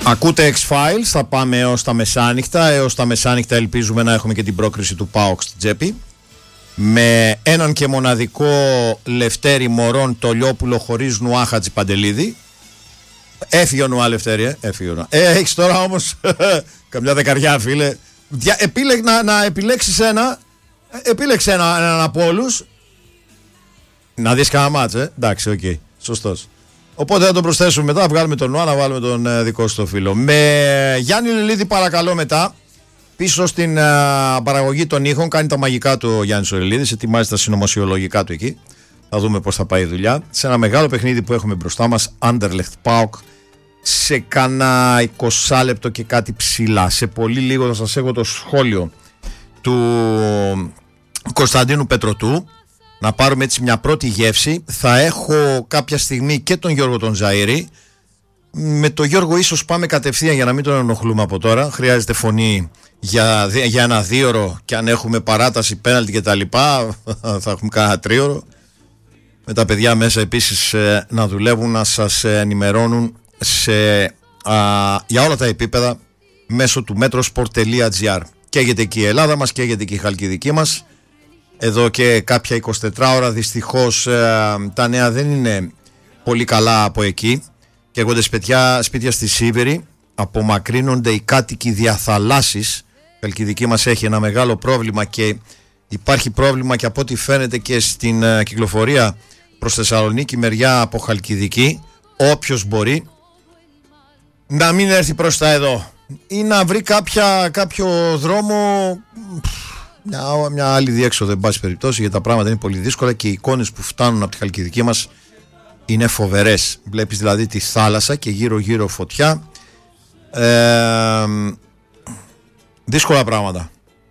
Ακούτε X-Files, θα πάμε έως τα μεσάνυχτα. Έως τα μεσάνυχτα ελπίζουμε να έχουμε και την πρόκριση του ΠΑΟΚ στην τσέπη. Με έναν και μοναδικό Λευτέρη Μωρόν Τολιόπουλο χωρίς Νουά Χατζηπαντελίδη. Έφυγε ο Νουά, Λευτέρη, έφυγε ο Νουά. Έχεις τώρα όμως καμιά δεκαριά, φίλε. Να επιλέξεις ένα. Επίλεξε έναν από όλους. Να δεις κανένα μάτς, εντάξει, οκ, σωστός. Οπότε θα τον προσθέσουμε μετά, βγάλουμε τον Νουά, να βάλουμε τον δικό στο φίλο. Με Γιάννη Λελίδη παρακαλώ μετά. Πίσω στην παραγωγή των ήχων κάνει τα μαγικά του ο Γιάννης Λελίδης. Ετοιμάζει τα συνωμοσιολογικά του εκεί. Θα δούμε πώς θα πάει η δουλειά. Σε ένα μεγάλο παιχνίδι που έχουμε μπροστά μας, Anderlecht ΠΑΟΚ, σε κάνα 20 λεπτό και κάτι ψηλά. Σε πολύ λίγο θα σας έχω το σχόλιο του Κωνσταντίνου Πετρωτού. Να πάρουμε έτσι μια πρώτη γεύση. Θα έχω κάποια στιγμή και τον Γιώργο τον Ζαΐρη. Με τον Γιώργο ίσως πάμε κατευθείαν για να μην τον ενοχλούμε από τώρα. Χρειάζεται φωνή για ένα 2ωρο και αν έχουμε παράταση, πέναλτι και τα λοιπά θα έχουμε κάνα 3ωρο. Με τα παιδιά μέσα επίσης να δουλεύουν, να σας ενημερώνουν για όλα τα επίπεδα μέσω του metrosport.gr. Καίγεται εκεί η Ελλάδα μας, καίγεται εκεί η Χαλκιδική μας. Εδώ και κάποια 24 ώρα δυστυχώς τα νέα δεν είναι πολύ καλά από εκεί. Καίγονται σπίτια στη Σίβηρη, απομακρύνονται οι κάτοικοι διαθαλάσσης. Η Χαλκιδική μας έχει ένα μεγάλο πρόβλημα και υπάρχει πρόβλημα και από ό,τι φαίνεται και στην κυκλοφορία προς Θεσσαλονίκη μεριά από Χαλκιδική. Όποιος μπορεί να μην έρθει προς τα εδώ ή να βρει κάποιο δρόμο, μια άλλη διέξοδο εν πάση περιπτώσει, γιατί τα πράγματα είναι πολύ δύσκολα και οι εικόνες που φτάνουν από τη Χαλκιδική μας είναι φοβερές. Βλέπεις δηλαδή τη θάλασσα και γύρω γύρω φωτιά. Δύσκολα πράγματα.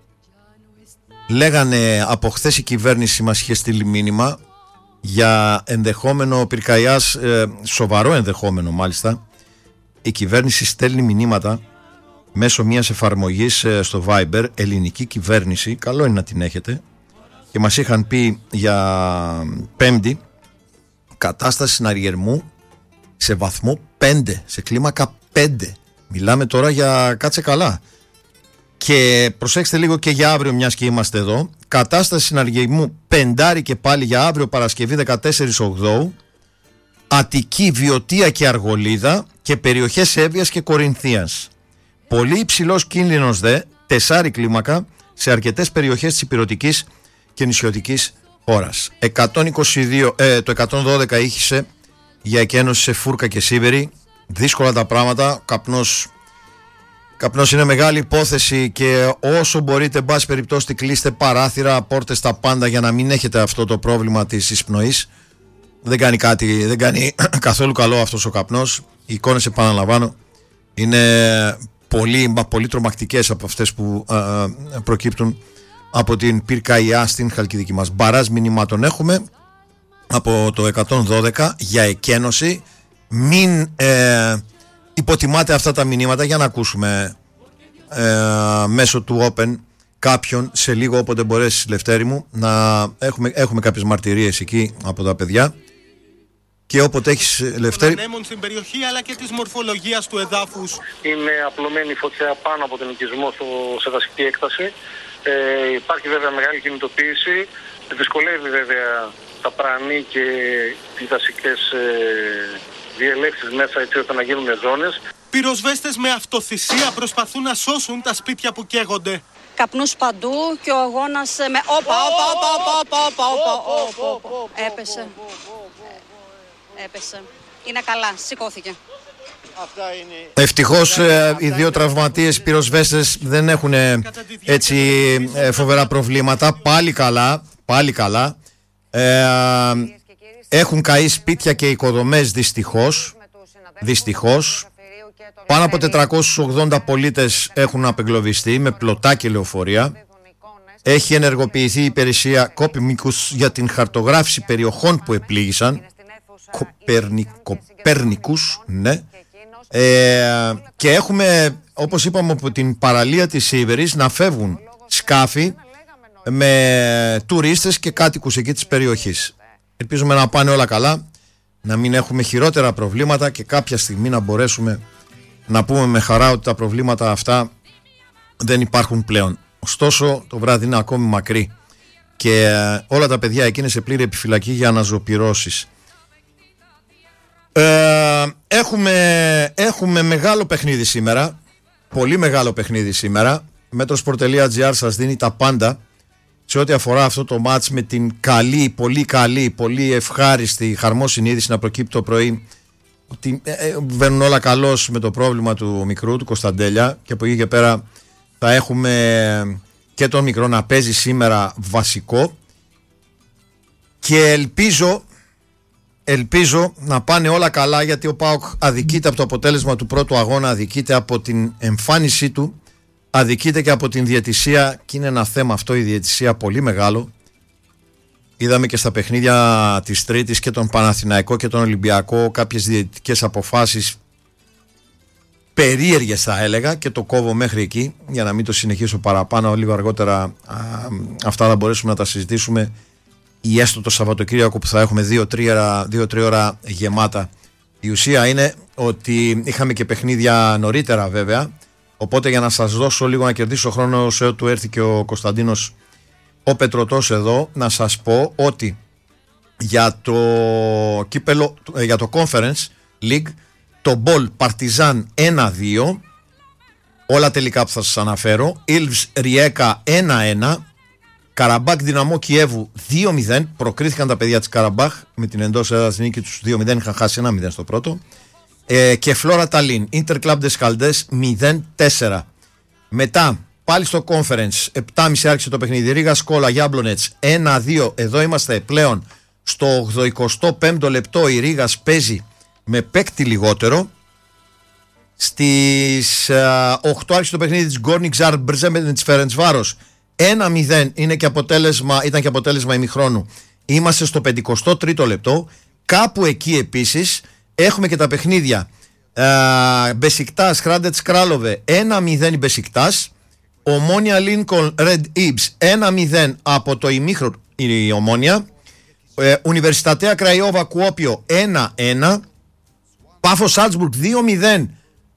Λέγανε από χθες η κυβέρνηση μας είχε στείλει μήνυμα για ενδεχόμενο πυρκαγιάς, σοβαρό ενδεχόμενο μάλιστα. Η κυβέρνηση στέλνει μηνύματα μέσω μιας εφαρμογής στο Viber, ελληνική κυβέρνηση, καλό είναι να την έχετε, και μας είχαν πει για Πέμπτη κατάσταση συναριερμού σε βαθμό 5, σε κλίμακα 5. Μιλάμε τώρα για κάτσε καλά. Και προσέξτε λίγο και για αύριο, μιας και είμαστε εδώ. Κατάσταση συναριερμού 5 και πάλι για αύριο Παρασκευή 14/8. Αττική, Βιωτία και Αργολίδα και περιοχές Εύβοιας και Κορινθίας. Πολύ υψηλός κίνδυνος δε, 4 κλίμακα σε αρκετές περιοχές της ηπειρωτικής και νησιωτικής χώρας. Το 112 ήχησε για εκένωση σε Φούρκα και Σίβερη. Δύσκολα τα πράγματα. Καπνός είναι μεγάλη υπόθεση και όσο μπορείτε, εν πάση περιπτώσει, κλείστε παράθυρα, πόρτες, τα πάντα για να μην έχετε αυτό το πρόβλημα της εισπνοής. Δεν κάνει καθόλου καλό αυτός ο καπνός. Οι εικόνες, επαναλαμβάνω, είναι πολύ τρομακτικές από αυτές που προκύπτουν από την πυρκαγιά στην Χαλκιδική μας. Μπαράζ μηνυμάτων έχουμε από το 112 για εκένωση. Μην υποτιμάτε αυτά τα μηνύματα, για να ακούσουμε μέσω του Open κάποιον σε λίγο, όποτε μπορέσει, Λευτέρη μου, να έχουμε κάποιες μαρτυρίες εκεί από τα παιδιά. Και όποτε έχεις, Λευτέρη, των ανέμων στην περιοχή αλλά και της μορφολογίας του εδάφους. Είναι απλωμένη η φωτιά πάνω από τον οικισμό σε δασική έκταση. Υπάρχει βέβαια μεγάλη κινητοποίηση. Δυσκολεύει βέβαια τα πρανή και οι δασικές διελεύσεις μέσα, έτσι ώστε να γίνουν ζώνες. Πυροσβέστες με αυτοθυσία προσπαθούν να σώσουν τα σπίτια που καίγονται. Καπνούς παντού και ο αγώνας με... Όπα. Έπεσε. Είναι καλά, σηκώθηκε. Ευτυχώς οι δύο τραυματίες πυροσβέστες δεν έχουν έτσι φοβερά προβλήματα. Πάλι καλά. Έχουν καεί σπίτια και οικοδομές δυστυχώς. Πάνω από 480 πολίτες έχουν απεγκλωβιστεί με πλωτά και λεωφορεία. Έχει ενεργοποιηθεί η υπηρεσία Κόπημικους για την χαρτογράφηση περιοχών που επλήγησαν. Κοπέρνικους, ναι. Και έχουμε, όπως είπαμε, από την παραλία της Σίβερης να φεύγουν σκάφη με τουρίστες και κάτοικους εκεί της περιοχής. Ελπίζουμε να πάνε όλα καλά, να μην έχουμε χειρότερα προβλήματα και κάποια στιγμή να μπορέσουμε να πούμε με χαρά ότι τα προβλήματα αυτά δεν υπάρχουν πλέον. Ωστόσο το βράδυ είναι ακόμη μακρύ και όλα τα παιδιά εκεί είναι σε πλήρη επιφυλακή για αναζωπυρώσεις. Έχουμε μεγάλο παιχνίδι σήμερα, πολύ μεγάλο παιχνίδι σήμερα. Metrosport.gr σας δίνει τα πάντα σε ό,τι αφορά αυτό το μάτς με την καλή, πολύ ευχάριστη, χαρμόσυνη είδηση να προκύπτει το πρωί ότι βαίνουν όλα καλώς με το πρόβλημα του μικρού, του Κωνσταντέλια, και από εκεί και πέρα θα έχουμε και τον μικρό να παίζει σήμερα βασικό και ελπίζω να πάνε όλα καλά, γιατί ο ΠΑΟΚ αδικείται από το αποτέλεσμα του πρώτου αγώνα, αδικείται από την εμφάνισή του, αδικείται και από την διαιτησία, και είναι ένα θέμα αυτό η διαιτησία πολύ μεγάλο. Είδαμε και στα παιχνίδια της Τρίτης και τον Παναθηναϊκό και τον Ολυμπιακό κάποιες διαιτητικές αποφάσεις περίεργες θα έλεγα, και το κόβω μέχρι εκεί για να μην το συνεχίσω παραπάνω. Λίγο αργότερα αυτά θα μπορέσουμε να τα συζητήσουμε, ή έστω το Σαββατοκύριακο που θα έχουμε 2-3 ώρα γεμάτα. Η ουσία είναι ότι είχαμε και παιχνίδια νωρίτερα βέβαια, οπότε για να σας δώσω λίγο να κερδίσω χρόνο σε ό,τι έρθει και ο Κωνσταντίνος ο Πετρωτός εδώ, να σας πω ότι για το κύπελο, για το Conference League, το Μπολ Παρτιζάν 1-2, όλα τελικά που θα σας αναφέρω, Ήλβς Ριέκα 1-1, Καραμπάκ Δυναμό Κιέβου 2-0, προκρίθηκαν τα παιδιά της Καραμπάχ με την εντός έδρας νίκη τους 2-0, είχαν χάσει 1-0 στο πρώτο, και Φλόρα Ταλίν, Ίντερ Κλαμπ Ντεσκαλντές 0-4. Μετά πάλι στο Conference 7.30 άρχισε το παιχνίδι, Ρίγα Σκόλα Γιάμπλονετς 1-2, εδώ είμαστε πλέον στο 85ο λεπτό, η Ρίγας παίζει με παίκτη λιγότερο. Στις 8 άρχισε το παιχνίδι της Γκόρνικ Ζάρμπρζε με της Φερεντσβάρος 1-0, ήταν και αποτέλεσμα ημιχρόνου. Είμαστε στο 53ο λεπτό. Κάπου εκεί επίσης έχουμε και τα παιχνίδια Μπεσικτάς Χράντετς Κράλοβε 1-0 η Μπεσικτάς, Ομόνια Λίνκολν Ρεντ Ήμπς 1-0 από το ημίχρονο η Ομόνια, Ουνιβερσιτατέα Κραϊόβα Κουόπιο 1-1, Πάφος Σάλτσμπουργκ 2-0,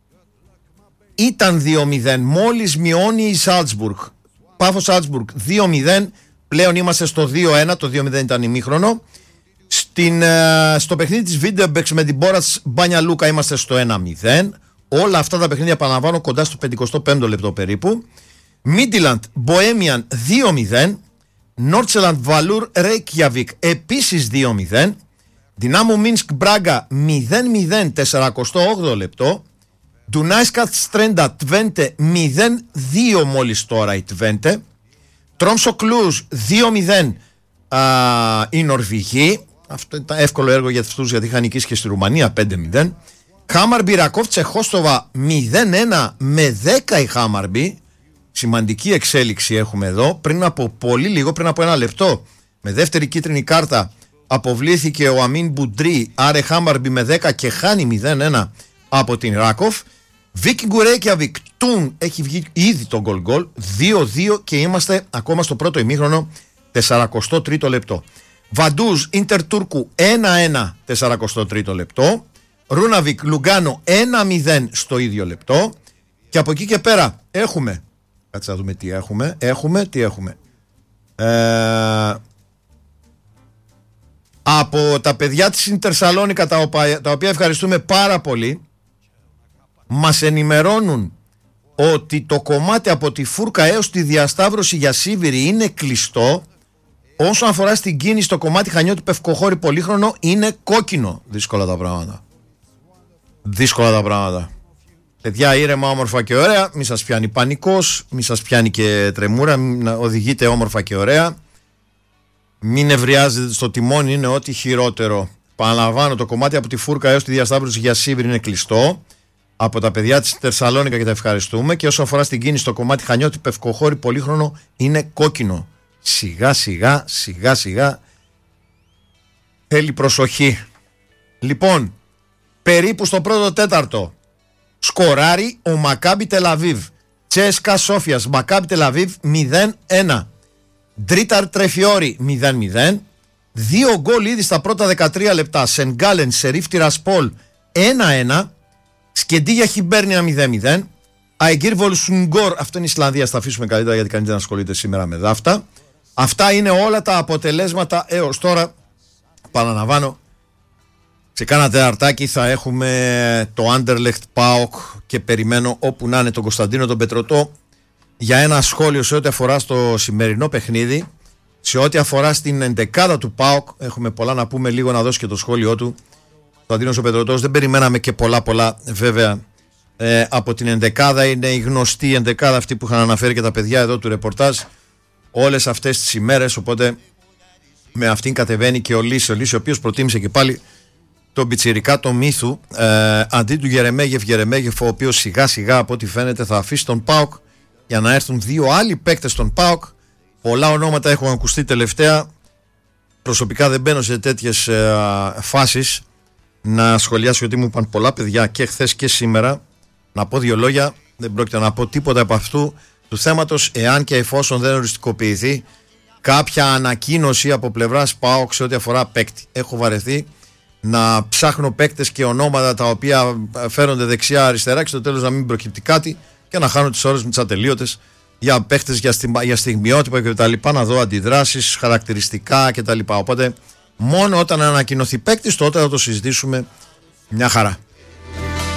ήταν 2-0, μόλις μειώνει η Σάλτσμπουργκ. Πάφος Σάλτσμπουργκ 2-0, πλέον είμαστε στο 2-1, το 2-0 ήταν ημίχρονο. Στο παιχνίδι της Βίντεμπεξ με την Μπόρας Μπάνια Λούκα είμαστε στο 1-0. Όλα αυτά τα παιχνίδια επαναλαμβάνω κοντά στο 55ο λεπτό περίπου. Μίντιλαντ Μποέμιαν 2-0, Νόρτσελαντ Βαλούρ Ρέικιαβικ επίσης 2-0, Δυνάμο Μίνσκ Μπράγκα 0-0 48ο λεπτό, Ντουνάισκατ Στρέντα Τβέντε 0-2 μόλις τώρα η Τβέντε, Τρόμσο Κλούζ 2-0 η Νορβηγή, αυτό ήταν εύκολο έργο για αυτούς γιατί είχαν νικήσει και στη Ρουμανία 5-0, Χάμαρμπι Ρακόφ Τσεχόστοβα 0-1 με 10 η Χάμαρμπι. Σημαντική εξέλιξη έχουμε εδώ. Πριν από πολύ λίγο, πριν από ένα λεπτό, με δεύτερη κίτρινη κάρτα αποβλήθηκε ο Αμίν Μπουντρί, άρε Χάμαρμπι με 10 και χάνει 0-1 από την Ράκοφ. Βίκινγκου Ρέικιαβικ Τούν έχει βγει ήδη το γκολ 2-2 και είμαστε ακόμα στο πρώτο ημίχρονο 43ο λεπτό. Βαντούζ Ίντερ Τούρκου 1-1 43ο λεπτό. Ρούναβικ Λουγκάνο 1-0 στο ίδιο λεπτό. Και από εκεί και πέρα έχουμε, κάτσε να δούμε τι έχουμε. Από τα παιδιά της Ίντερ Σαλόνικα, τα οποία ευχαριστούμε πάρα πολύ, μας ενημερώνουν ότι το κομμάτι από τη Φούρκα έως τη διασταύρωση για Σίβηρη είναι κλειστό. Όσον αφορά στην κίνηση, το κομμάτι Χανιώτη Πευκοχώρη Πολύχρονο είναι κόκκινο. Δύσκολα τα πράγματα. Παιδιά, ήρεμα, όμορφα και ωραία. Μη σας πιάνει πανικός, μη σας πιάνει και τρεμούρα. Οδηγείτε όμορφα και ωραία. Μην νευριάζετε στο τιμόνι, είναι ό,τι χειρότερο. Παραλαμβάνω, το κομμάτι από τη Φούρκα έως τη διασταύρωση για Σίβηρη είναι κλειστό. Από τα παιδιά της Θεσσαλόνικα και τα ευχαριστούμε. Και όσον αφορά στην κίνηση, το κομμάτι Χανιώτη Πευκοχώρη Πολύχρονο είναι κόκκινο. Σιγά σιγά θέλει προσοχή. Λοιπόν, περίπου στο πρώτο τέταρτο σκοράρει ο Μακάμπι Τελαβίβ. Τσέσκα Σόφιας Μακάμπι Τελαβίβ 0-1. Ντρίταρ Τρεφιόρι 0-0. 2 γκολ ήδη στα πρώτα 13 λεπτά. Σενγκάλεν Σερίφ Τιρασπόλ 1-1. Σκεντίγια Χιμπέρνια 0-0. Αεγκύρ Βολσουγκόρ, αυτό είναι η Ισλανδία, θα αφήσουμε καλύτερα γιατί κανείς δεν ασχολείται σήμερα με δάφτα. Αυτά είναι όλα τα αποτελέσματα έως τώρα. Παραλαμβάνω, σε κάνα τεταρτάκι θα έχουμε το Άντερλεχτ ΠΑΟΚ και περιμένω όπου να είναι τον Κωνσταντίνο τον Πετρωτό για ένα σχόλιο σε ό,τι αφορά στο σημερινό παιχνίδι. Σε ό,τι αφορά στην εντεκάδα του ΠΑΟΚ, έχουμε πολλά να πούμε, λίγο να δώσει και το σχόλιο του. Ο Κωνσταντίνος ο Πετρωτός, δεν περιμέναμε και πολλά βέβαια από την εντεκάδα. Είναι η γνωστή εντεκάδα αυτή που είχαν αναφέρει και τα παιδιά εδώ του ρεπορτάζ όλες αυτές τις ημέρες, οπότε με αυτήν κατεβαίνει και ο Λύση, ο οποίος προτίμησε και πάλι τον πιτσιρικά το Μύθου αντί του Γερεμέγεφ, ο οποίος σιγά σιγά από ό,τι φαίνεται θα αφήσει τον ΠΑΟΚ για να έρθουν δύο άλλοι παίκτες στον ΠΑΟΚ. Πολλά ονόματα έχουν ακουστεί τελευταία. Προσωπικά δεν μπαίνω σε τέτοιες φάσεις να σχολιάσω, γιατί μου είπαν πολλά παιδιά και χθες και σήμερα. Να πω δύο λόγια, δεν πρόκειται να πω τίποτα από αυτού του θέματος, εάν και εφόσον δεν οριστικοποιηθεί κάποια ανακοίνωση από πλευράς ΠΑΟΚ σε ό,τι αφορά παίκτη. Έχω βαρεθεί να ψάχνω παίκτες και ονόματα τα οποία φέρονται δεξιά-αριστερά και στο τέλος να μην προκύπτει κάτι και να χάνω τις ώρες μου τις ατελείωτες για παίκτες, για στιγμιότυπα και τα λοιπά, να δω αντιδράσεις, χαρακτηριστικά και τα λοιπά. Οπότε μόνο όταν ανακοινωθεί παίκτης τότε θα το συζητήσουμε μια χαρά.